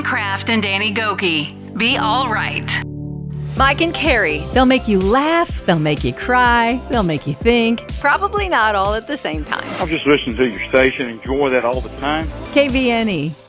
Kraft and Danny Gokey. Be all right. Mike and Carrie, they'll make you laugh, they'll make you cry, they'll make you think. Probably not all at the same time. I'm just listening to your station. Enjoy that all the time. KVNE.